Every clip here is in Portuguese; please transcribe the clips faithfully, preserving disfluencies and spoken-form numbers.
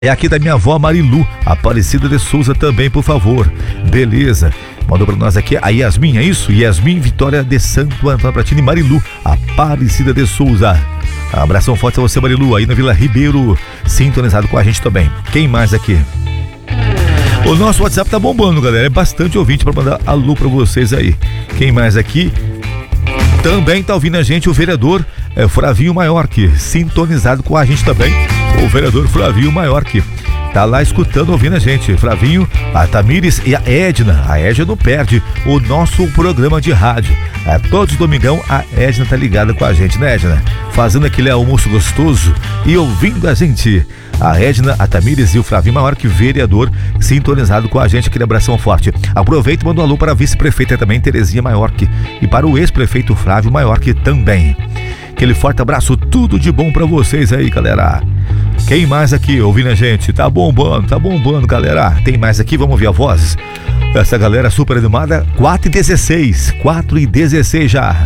É aqui da minha avó Marilu, Aparecida de Souza também, por favor. Beleza. Mandou pra nós aqui a Yasmin, é isso? Yasmin Vitória de Santo Antônio Pratini, Marilu, Aparecida de Souza. Abração forte a você, Marilu, aí na Vila Ribeiro, sintonizado com a gente também. Quem mais aqui? O nosso WhatsApp tá bombando, galera. É bastante ouvinte pra mandar alô pra vocês aí. Quem mais aqui? Também tá ouvindo a gente o vereador é, Flavinho Maiorque, sintonizado com a gente também. O vereador Flavinho Maiorque tá lá escutando, ouvindo a gente. Flavinho, a Tamires e a Edna. A Edna não perde o nosso programa de rádio. É, todos domingão a Edna tá ligada com a gente, né, Edna? Fazendo aquele almoço gostoso e ouvindo a gente. A Edna, a Tamires e o Flavinho Maiorque, vereador, sintonizado com a gente. Aquele abração forte. Aproveita e manda um alô para a vice-prefeita também, Terezinha Maiorque. E para o ex-prefeito Flávio Maiorque também. Aquele forte abraço, tudo de bom pra vocês aí, galera. Quem mais aqui ouvindo a gente? Tá bombando, tá bombando, galera. Tem mais aqui, vamos ouvir a voz. Essa galera super animada, quatro e dezesseis, quatro e dezesseis já.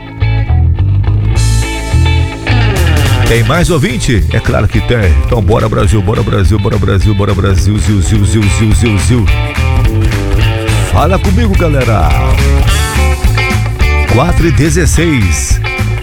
Tem mais ouvinte? É claro que tem. Então bora Brasil, bora Brasil, bora Brasil, bora Brasil, ziu, ziu, ziu, ziu, ziu, ziu. Fala comigo, galera. quatro e dezesseis.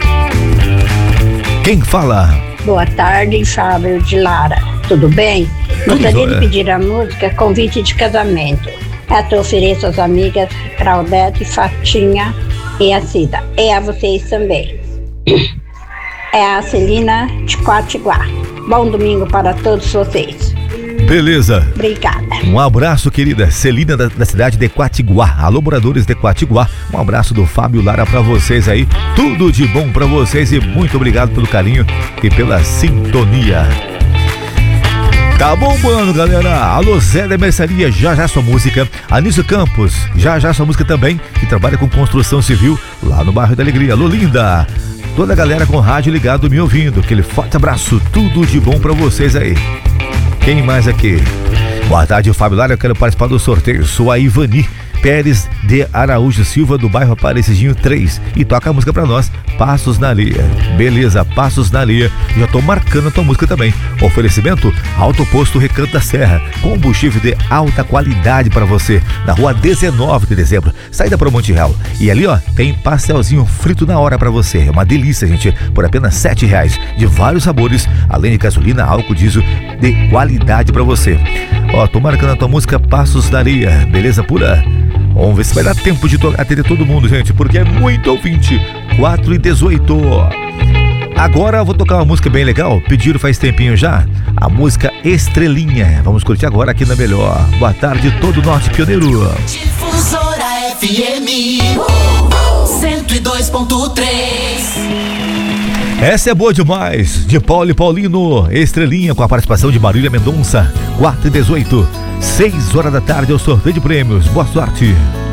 Quem fala? Boa tarde, Fábio de Lara. Tudo bem? Gostaria de pedir a música Convite de Casamento. Essa eu ofereço às amigas Claudete, Fatinha e a Cida. E a vocês também. É a Celina de Quatiguá. Bom domingo para todos vocês. Beleza. Obrigada. Um abraço, querida Celina da, da cidade de Quatiguá. Alô, moradores de Quatiguá. Um abraço do Fábio Lara pra vocês aí. Tudo de bom pra vocês e muito obrigado pelo carinho e pela sintonia. Tá bombando, galera. Alô, Zé da Mercearia, já já sua música. Anísio Campos, já já sua música também, que trabalha com construção civil lá no bairro da Alegria. Alô, linda. Toda a galera com rádio ligado me ouvindo. Aquele forte abraço, tudo de bom pra vocês aí. Quem mais aqui? Boa tarde, Fábio Lara, eu quero participar do sorteio. Sou a Ivani Pérez de Araújo Silva, do bairro Aparecidinho três. E toca a música pra nós, Passos na Areia. Beleza, Passos na Areia. Já tô marcando a tua música também. Oferecimento, Alto Posto Recanto da Serra. Combustível de alta qualidade pra você. Na rua dezenove de dezembro, saída para o Monte Real. E ali, ó, tem pastelzinho frito na hora pra você. É uma delícia, gente. Por apenas sete reais. De vários sabores, além de gasolina, álcool, diesel de qualidade pra você. Ó, tô marcando a tua música, Passos na Areia. Beleza pura? Vamos ver se vai dar tempo de atender todo mundo, gente, porque é muito ouvinte. quatro e dezoito. Agora eu vou tocar uma música bem legal. Pediram faz tempinho já. A música Estrelinha. Vamos curtir agora aqui na Melhor. Boa tarde, todo o Norte Pioneiro. Difusora F M cento e dois ponto três. Essa é boa demais. De Paulo e Paulino. Estrelinha com a participação de Marília Mendonça. quatro e dezoito. seis horas da tarde é o sorteio de prêmios. Boa sorte.